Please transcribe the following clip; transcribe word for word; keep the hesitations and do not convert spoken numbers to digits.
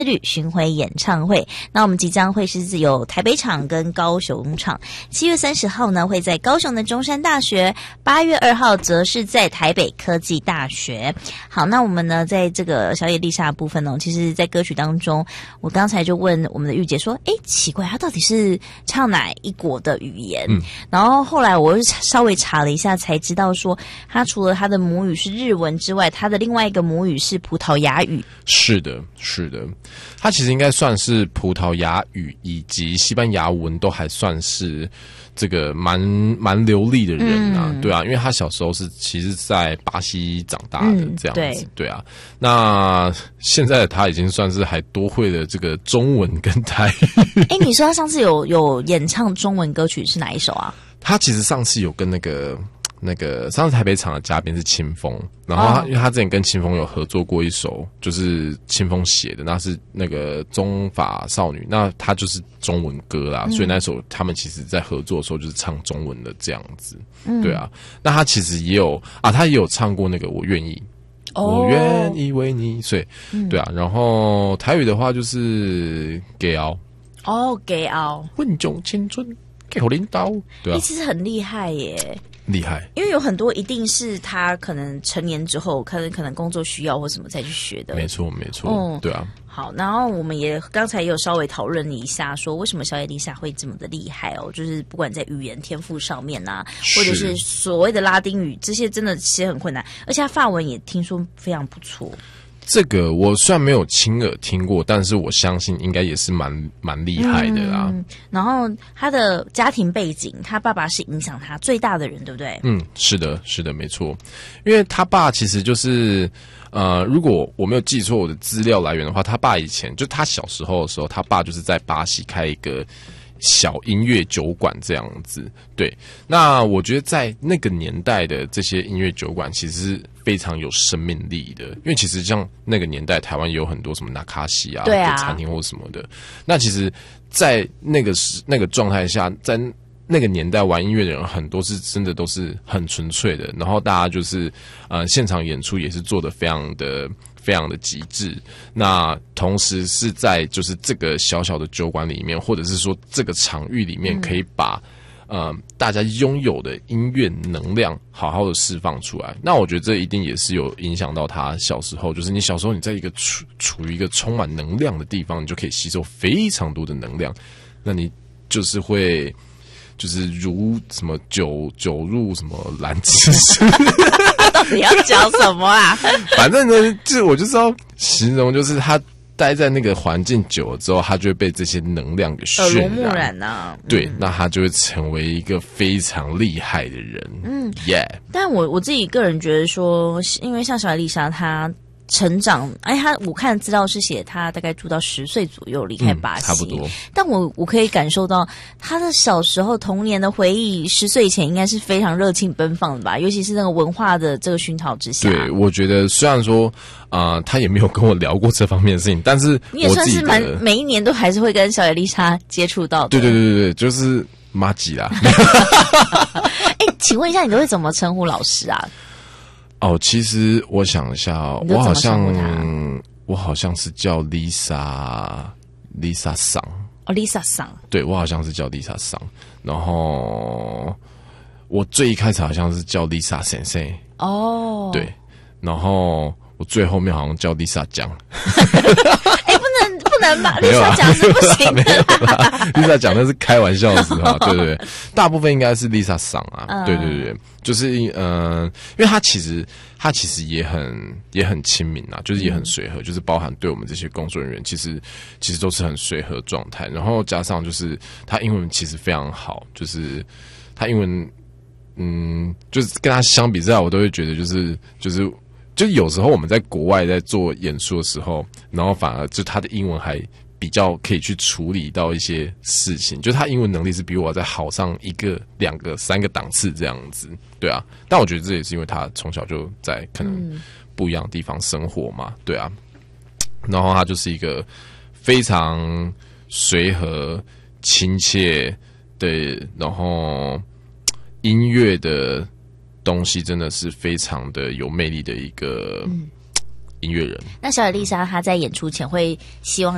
旅巡回演唱会，那我们即将会是有台北场跟高雄场，七月三十号呢会在高雄的中山大学，八月二号则是在台北科技大学。好，那我们呢在这个小野丽莎的部分呢，其实在歌曲当中，我刚才就问我们的玉姐说，诶，奇怪，她到底是唱哪一国的语言？嗯，然后后来我稍微查了一下，才知道说，她除了她的母语是日文之外，她的另外一个母语是葡萄牙语。 是的，是的。他其实应该算是葡萄牙语以及西班牙文都还算是这个蛮蛮流利的人啊，嗯、对啊，因为他小时候是其实在巴西长大的这样子，嗯、对, 对啊。那现在的他已经算是还多会了这个中文跟台语。 哎，你说他上次有有演唱中文歌曲是哪一首啊？ 他其实上次有跟那个。那个上次台北场的嘉宾是清风，然后他、哦、因为他之前跟清风有合作过一首，就是清风写的，那是那个中法少女，那他就是中文歌啦，嗯、所以那首他们其实在合作的时候就是唱中文的这样子，嗯、对啊。那他其实也有啊，他也有唱过那个我愿意，哦、我愿意为你，所以、嗯、对啊。然后台语的话就是给熬， 哦给熬， 混种青春给我领导，对啊， 其实很厉害耶。 厉害， 因为有很多一定是他可能成年之后，可能可能工作需要或什么才去学的。 没错，没错，嗯，对啊。 好，然后我们也刚才也有稍微讨论一下，说为什么小野丽莎会这么的厉害哦？就是不管在语言天赋上面啊，或者是所谓的拉丁语，这些真的其实很困难，而且他法文也听说非常不错。 这个我虽然没有亲耳听过，但是我相信应该也是蛮蛮厉害的啦、嗯。 然后他的家庭背景，他爸爸是影响他最大的人，对不对？ 嗯，是的，是的，没错。因为他爸其实就是呃，如果我没有记错我的资料来源的话，他爸以前就他小时候的时候，他爸就是在巴西开一个小音乐酒馆这样子。对，那我觉得在那个年代的这些音乐酒馆，其实是非常有生命力的，因为其实像那个年代，台湾也有很多什么纳卡西啊的餐厅或什么的。那其实，在那个时那个状态下，在那个年代玩音乐的人很多是真的都是很纯粹的，然后大家就是呃现场演出也是做得非常的非常的极致。那同时是在就是这个小小的酒馆里面，或者是说这个场域里面，可以把、嗯呃，大家拥有的音乐能量好好的释放出来，那我觉得这一定也是有影响到他小时候，就是你小时候你在一个处处于一个充满能量的地方，你就可以吸收非常多的能量，那你就是会就是如什么酒酒入什么蓝知识， 到底要讲什么啊？ 反正呢，就是我就是要形容，就是他待在那个环境久了之后，他就会被这些能量给渲染， 耳濡目染啊。 对， 嗯、 那他就会成为一个非常厉害的人。嗯，耶、yeah 。 但我我自己个人觉得说，因为像小野丽莎她成长，哎，他我看资料是写他大概住到十岁左右离开巴西、嗯， 差不多。 但我我可以感受到他的小时候童年的回忆，十岁以前应该是非常热情奔放的吧，尤其是那个文化的这个熏陶之下。 对，我觉得虽然说啊、呃，他也没有跟我聊过这方面的事情，但是你也算是蛮每一年都还是会跟小野丽莎接触到的。 对对对对对，就是麻吉啦。 哎，请问一下，你都会怎么称呼老师啊？ 哦，其实我想一下、哦，我好像我好像是叫 Lisa Lisa 桑哦 Lisa 桑， 对我好像是叫 Lisa 桑，然后我最一开始好像是叫 Lisa 先生哦，对，然后我最后面好像叫 Lisa 酱， 哎，不能不能吧 ？Lisa 酱是不行的 ，Lisa 讲那是开玩笑的时候，对对对，大部分应该是 Lisa 桑啊，嗯、对对对。就是嗯、呃，因为他其实他其实也很也很亲民啊，就是也很随和，嗯、就是包含对我们这些工作人员，其实其实都是很随和状态。然后加上就是他英文其实非常好，就是他英文嗯，就是跟他相比之下，我都会觉得就是就是就有时候我们在国外在做演出的时候，然后反而就他的英文还比较可以去处理到一些事情，就他英文能力是比我再好上一个、两个、三个档次这样子，对啊。但我觉得这也是因为他从小就在可能不一样的地方生活嘛，对啊。然后他就是一个非常随和、亲切的，然后音乐的东西真的是非常的有魅力的一个音乐人。 那小野丽莎她在演出前会希望